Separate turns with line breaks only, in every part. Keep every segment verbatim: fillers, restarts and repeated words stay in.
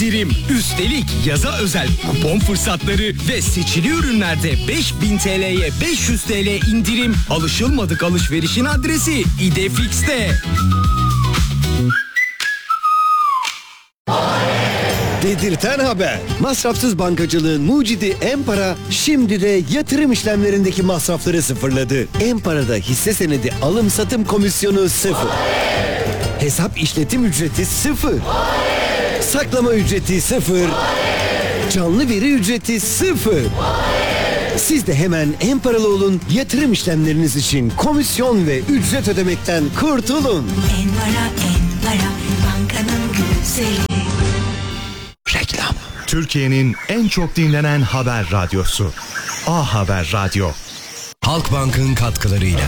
indirim. Üstelik yaza özel kupon fırsatları ve seçili ürünlerde beş bin T L'ye beş yüz T L indirim. Alışılmadık alışverişin adresi İdefix'te.
Dedirten haber. Masrafsız bankacılığın mucidi Empara şimdi de yatırım işlemlerindeki masrafları sıfırladı. Empara'da hisse senedi alım satım komisyonu sıfır. Hesap işletim ücreti sıfır. Saklama ücreti sıfır. Canlı veri ücreti sıfır. Siz de hemen Emparalı olun, yatırım işlemleriniz için komisyon ve ücret ödemekten kurtulun.
Empara, Empara, bankanın güzeli.
Reklam. Türkiye'nin en çok dinlenen haber radyosu. A Haber Radyo.
Halkbank'ın katkılarıyla.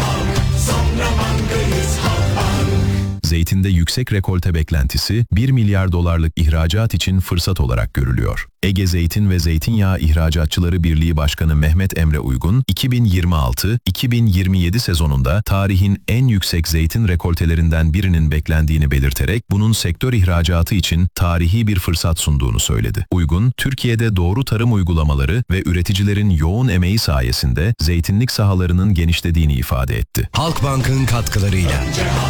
Zeytinde yüksek rekolte beklentisi bir milyar dolarlık ihracat için fırsat olarak görülüyor. Ege Zeytin ve Zeytinyağı İhracatçıları Birliği Başkanı Mehmet Emre Uygun, iki bin yirmi altı iki bin yirmi yedi sezonunda tarihin en yüksek zeytin rekoltelerinden birinin beklendiğini belirterek bunun sektör ihracatı için tarihi bir fırsat sunduğunu söyledi. Uygun, Türkiye'de doğru tarım uygulamaları ve üreticilerin yoğun emeği sayesinde zeytinlik sahalarının genişlediğini ifade etti.
Halkbank'ın katkılarıyla.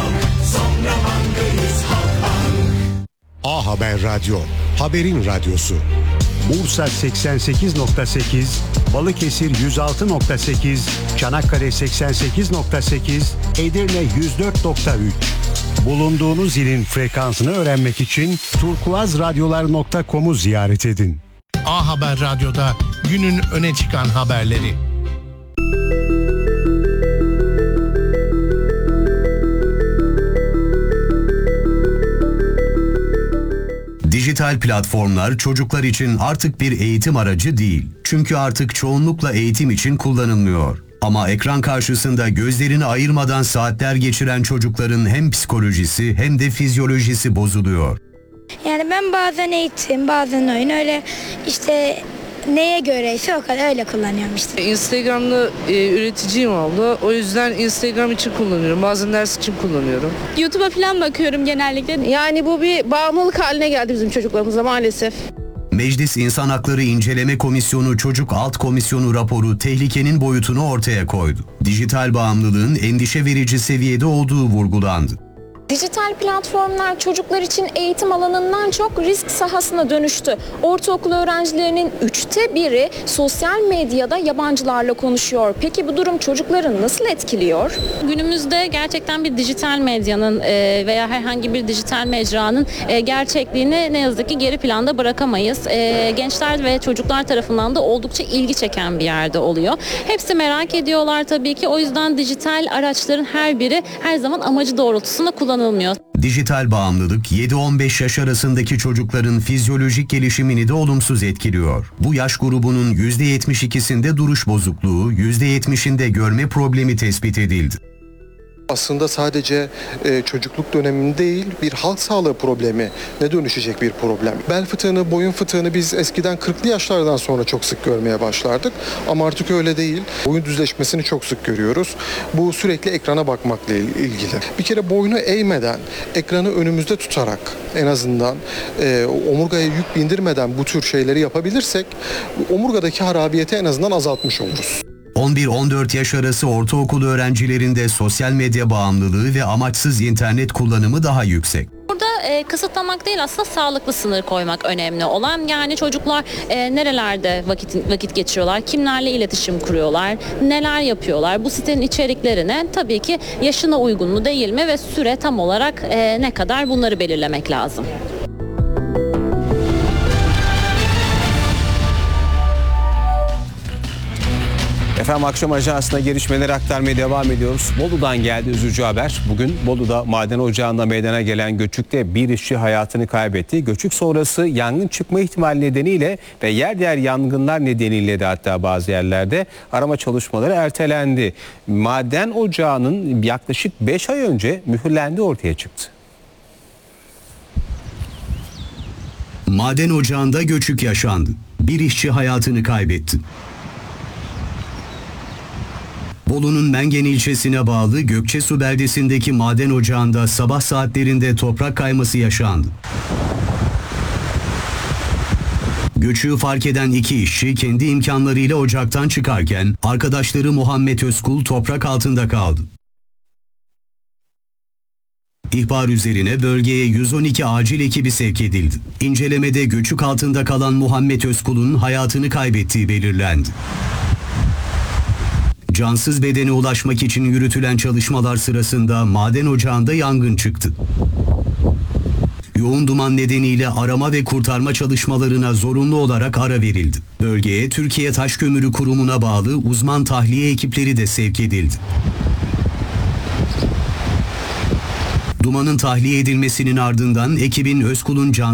A Haber Radyo. Haberin radyosu. Bursa seksen sekiz nokta sekiz, Balıkesir yüz altı nokta sekiz, Çanakkale seksen sekiz nokta sekiz, Edirne yüz dört nokta üç. Bulunduğunuz ilin frekansını öğrenmek için turkuazradyolar nokta com'u ziyaret edin.
A Haber Radyo'da günün öne çıkan haberleri.
Dijital platformlar çocuklar için artık bir eğitim aracı değil. Çünkü artık çoğunlukla eğitim için kullanılmıyor. Ama ekran karşısında gözlerini ayırmadan saatler geçiren çocukların hem psikolojisi hem de fizyolojisi bozuluyor.
Yani ben bazen eğitim, bazen oyun, öyle işte neye göreyse o kadar öyle kullanıyorum işte.
Instagram'da e, üreticiyim abla. O yüzden Instagram için kullanıyorum. Bazen ders için kullanıyorum.
YouTube'a falan bakıyorum genellikle.
Yani bu bir bağımlılık haline geldi bizim çocuklarımıza maalesef.
Meclis İnsan Hakları İnceleme Komisyonu Çocuk Alt Komisyonu raporu tehlikenin boyutunu ortaya koydu. Dijital bağımlılığın endişe verici seviyede olduğu vurgulandı.
Dijital platformlar çocuklar için eğitim alanından çok risk sahasına dönüştü. Ortaokul öğrencilerinin üçte biri sosyal medyada yabancılarla konuşuyor. Peki bu durum çocukları nasıl etkiliyor?
Günümüzde gerçekten bir dijital medyanın veya herhangi bir dijital mecranın gerçekliğini ne yazık ki geri planda bırakamayız. Gençler ve çocuklar tarafından da oldukça ilgi çeken bir yerde oluyor. Hepsi merak ediyorlar tabii ki. O yüzden dijital araçların her biri her zaman amacı doğrultusunda kullanılıyor.
Dijital bağımlılık yedi on beş yaş arasındaki çocukların fizyolojik gelişimini de olumsuz etkiliyor. Bu yaş grubunun yüzde yetmiş ikisinde duruş bozukluğu, yüzde yetmişinde görme problemi tespit edildi.
Aslında sadece e, çocukluk döneminde değil, bir halk sağlığı problemi ne dönüşecek bir problem. Bel fıtığını, boyun fıtığını biz eskiden kırklı yaşlardan sonra çok sık görmeye başlardık. Ama artık öyle değil. Boyun düzleşmesini çok sık görüyoruz. Bu sürekli ekrana bakmakla ilgili. Bir kere boynu eğmeden, ekranı önümüzde tutarak en azından e, omurgaya yük bindirmeden bu tür şeyleri yapabilirsek omurgadaki harabiyeti en azından azaltmış oluruz.
on bir on dört yaş arası ortaokul öğrencilerinde sosyal medya bağımlılığı ve amaçsız internet kullanımı daha yüksek.
Burada e, kısıtlamak değil, aslında sağlıklı sınır koymak önemli olan. Yani çocuklar e, nerelerde vakit vakit geçiriyorlar, kimlerle iletişim kuruyorlar, neler yapıyorlar, bu sitenin içeriklerine tabii ki yaşına uygun mu değil mi ve süre tam olarak e, ne kadar, bunları belirlemek lazım.
Efendim, akşam ajansına gelişmeleri aktarmaya devam ediyoruz. Bolu'dan geldi üzücü haber. Bugün Bolu'da maden ocağında meydana gelen göçükte bir işçi hayatını kaybetti. Göçük sonrası yangın çıkma ihtimali nedeniyle ve yer yer yangınlar nedeniyle de hatta bazı yerlerde arama çalışmaları ertelendi. Maden ocağının yaklaşık beş ay önce mühürlendiği ortaya çıktı.
Maden ocağında göçük yaşandı. Bir işçi hayatını kaybetti. Bolu'nun Mengen ilçesine bağlı Gökçesu beldesindeki maden ocağında sabah saatlerinde toprak kayması yaşandı. Göçüğü fark eden iki işçi kendi imkanlarıyla ocaktan çıkarken arkadaşları Muhammed Özkul toprak altında kaldı. İhbar üzerine bölgeye yüz on iki acil ekibi sevk edildi. İncelemede göçük altında kalan Muhammed Özkul'un hayatını kaybettiği belirlendi. Cansız bedene ulaşmak için yürütülen çalışmalar sırasında maden ocağında yangın çıktı. Yoğun duman nedeniyle arama ve kurtarma çalışmalarına zorunlu olarak ara verildi. Bölgeye Türkiye Taş Kömürü Kurumu'na bağlı uzman tahliye ekipleri de sevk edildi. Dumanın tahliye edilmesinin ardından ekibin Özkul'un can